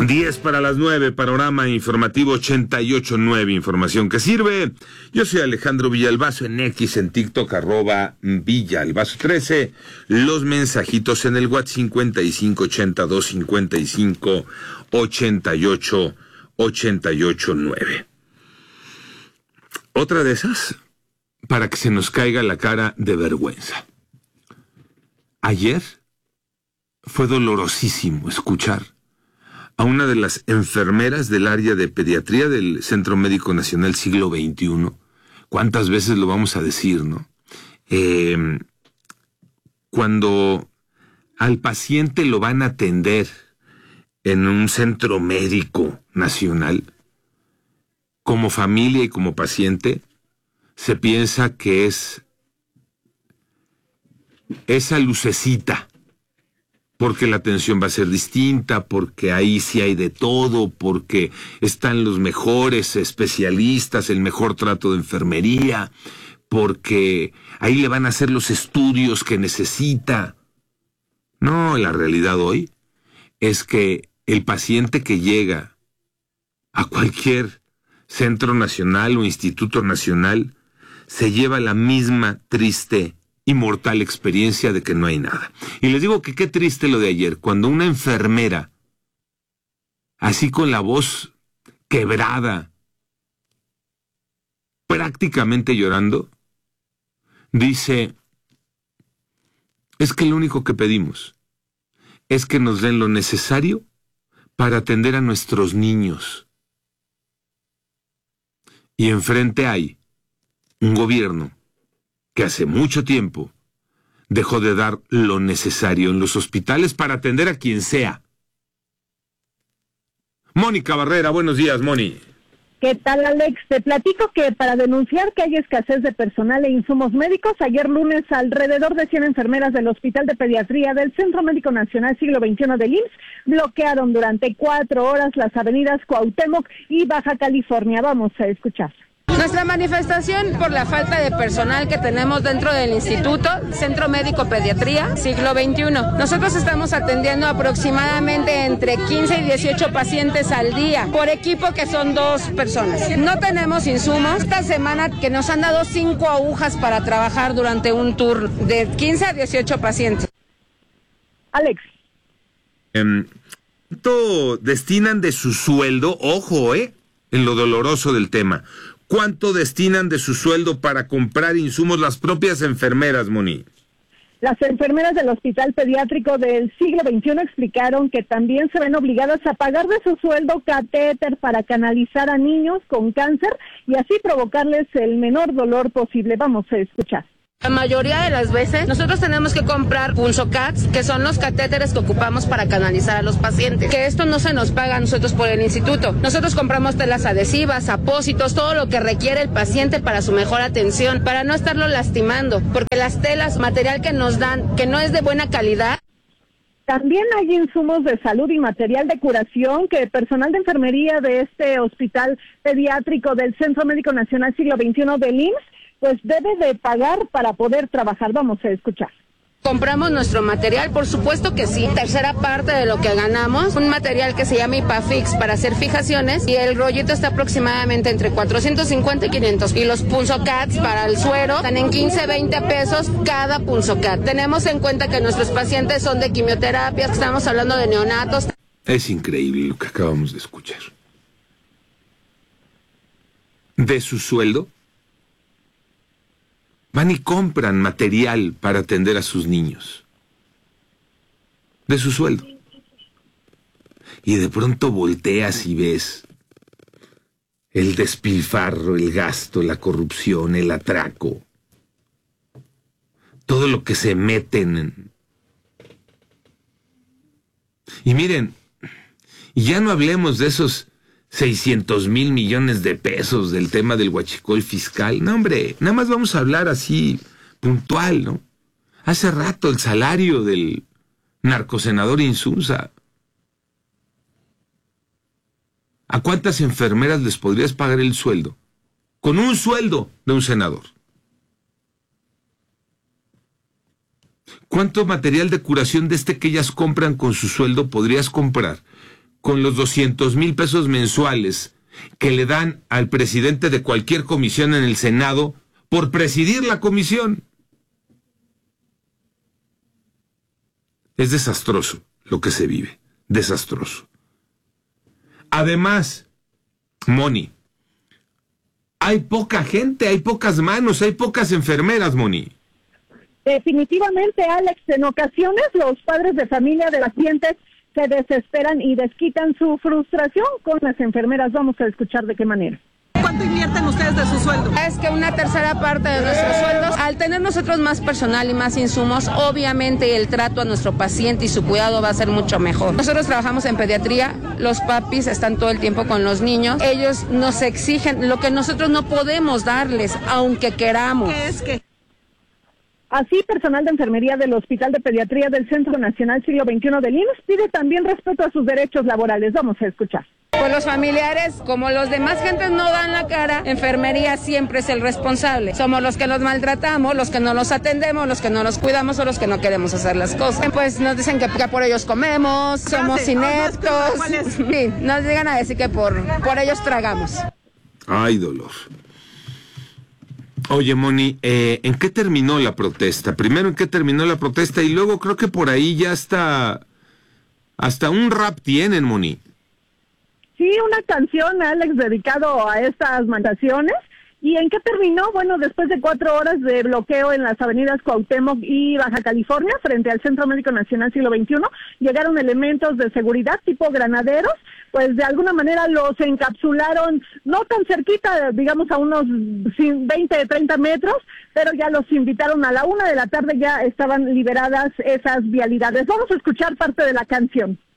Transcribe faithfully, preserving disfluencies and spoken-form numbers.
diez para las nueve, panorama informativo ochenta y ocho punto nueve, información que sirve. Yo soy Alejandro Villalbazo, en X, en TikTok, arroba Villalbazo trece. Los mensajitos en el WhatsApp cincuenta y cinco ochenta y dos cincuenta y cinco ochenta y ocho ochenta y ocho nueve. Otra de esas, para que se nos caiga la cara de vergüenza. Ayer fue dolorosísimo escuchar a una de las enfermeras del área de pediatría del Centro Médico Nacional Siglo veintiuno. ¿Cuántas veces lo vamos a decir, no? Eh, cuando al paciente lo van a atender en un centro médico nacional, como familia y como paciente, se piensa que es esa lucecita, porque la atención va a ser distinta, porque ahí sí hay de todo, porque están los mejores especialistas, el mejor trato de enfermería, porque ahí le van a hacer los estudios que necesita. No, la realidad hoy es que el paciente que llega a cualquier centro nacional o instituto nacional se lleva la misma triste y mortal experiencia de que no hay nada. Y les digo que qué triste lo de ayer, cuando una enfermera, así con la voz quebrada, prácticamente llorando, dice: es que lo único que pedimos es que nos den lo necesario para atender a nuestros niños. Y enfrente hay un gobierno que hace mucho tiempo dejó de dar lo necesario en los hospitales para atender a quien sea. Mónica Barrera, buenos días, Moni. ¿Qué tal, Alex? Te platico que para denunciar que hay escasez de personal e insumos médicos, ayer lunes alrededor de cien enfermeras del Hospital de Pediatría del Centro Médico Nacional Siglo veintiuno del I M S S bloquearon durante cuatro horas las avenidas Cuauhtémoc y Baja California. Vamos a escuchar. Nuestra manifestación por la falta de personal que tenemos dentro del Instituto Centro Médico Pediatría Siglo veintiuno. Nosotros estamos atendiendo aproximadamente entre quince y dieciocho pacientes al día por equipo, que son dos personas. No tenemos insumos. Esta semana que nos han dado cinco agujas para trabajar durante un turno de quince a dieciocho pacientes. Alex. Um, ¿Cuánto destinan de su sueldo? Ojo, ¿eh? En lo doloroso del tema. ¿Cuánto destinan de su sueldo para comprar insumos las propias enfermeras, Moni? Las enfermeras del Hospital Pediátrico del Siglo veintiuno explicaron que también se ven obligadas a pagar de su sueldo catéter para canalizar a niños con cáncer y así provocarles el menor dolor posible. Vamos a escuchar. La mayoría de las veces nosotros tenemos que comprar punzocats, que son los catéteres que ocupamos para canalizar a los pacientes, que esto no se nos paga a nosotros por el instituto. Nosotros compramos telas adhesivas, apósitos, todo lo que requiere el paciente para su mejor atención, para no estarlo lastimando, porque las telas, material que nos dan, que no es de buena calidad. También hay insumos de salud y material de curación que el personal de enfermería de este Hospital Pediátrico del Centro Médico Nacional Siglo veintiuno del I M S S pues debe de pagar para poder trabajar. Vamos a escuchar. ¿Compramos nuestro material? Por supuesto que sí. Tercera parte de lo que ganamos, un material que se llama IPAFIX para hacer fijaciones, y el rollito está aproximadamente entre cuatrocientos cincuenta y quinientos. Y los punzocats para el suero están en quince, veinte pesos cada punzocat. Tenemos en cuenta que nuestros pacientes son de quimioterapias, estamos hablando de neonatos. Es increíble lo que acabamos de escuchar. ¿De su sueldo? Van y compran material para atender a sus niños. De su sueldo. Y de pronto volteas y ves el despilfarro, el gasto, la corrupción, el atraco. Todo lo que se meten. Y miren, y ya no hablemos de esos seiscientos mil millones de pesos del tema del huachicol fiscal. No, hombre, nada más vamos a hablar así puntual, ¿no? Hace rato el salario del narcosenador Insunza. ¿A cuántas enfermeras les podrías pagar el sueldo? Con un sueldo de un senador. ¿Cuánto material de curación de este que ellas compran con su sueldo podrías comprar con los doscientos mil pesos mensuales que le dan al presidente de cualquier comisión en el Senado por presidir la comisión. Es desastroso lo que se vive, desastroso. Además, Moni, hay poca gente, hay pocas manos, hay pocas enfermeras, Moni. Definitivamente, Alex, en ocasiones los padres de familia de pacientes se desesperan y desquitan su frustración con las enfermeras. Vamos a escuchar de qué manera. ¿Cuánto invierten ustedes de su sueldo? Es que una tercera parte de nuestros sueldos, al tener nosotros más personal y más insumos, obviamente el trato a nuestro paciente y su cuidado va a ser mucho mejor. Nosotros trabajamos en pediatría, los papis están todo el tiempo con los niños, ellos nos exigen lo que nosotros no podemos darles, aunque queramos. ¿Qué es que? Así, personal de enfermería del Hospital de Pediatría del Centro Nacional Siglo veintiuno del I M S S pide también respeto a sus derechos laborales. Vamos a escuchar. Pues los familiares, como los demás gentes no dan la cara, enfermería siempre es el responsable. Somos los que los maltratamos, los que no los atendemos, los que no los cuidamos o los que no queremos hacer las cosas. Pues nos dicen que, que por ellos comemos, somos ineptos. Sí, nos llegan a decir que por, por ellos tragamos. Ay, dolor. Oye, Moni, eh, ¿en qué terminó la protesta? Primero, ¿en qué terminó la protesta? Y luego creo que por ahí ya hasta, hasta un rap tienen, Moni. Sí, una canción, Alex, dedicado a estas manifestaciones. ¿Y en qué terminó? Bueno, después de cuatro horas de bloqueo en las avenidas Cuauhtémoc y Baja California, frente al Centro Médico Nacional Siglo veintiuno, llegaron elementos de seguridad tipo granaderos, pues de alguna manera los encapsularon, no tan cerquita, digamos a unos veinte, treinta metros, pero ya los invitaron a la una de la tarde, ya estaban liberadas esas vialidades. Vamos a escuchar parte de la canción.